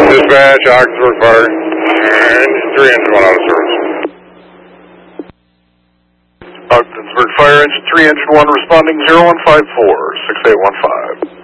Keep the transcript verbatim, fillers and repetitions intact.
Dispatch, Ogdensburg Fire, engine three, engine one out of service. Ogdensburg Fire, engine three, engine one responding zero one five four, six eight one five.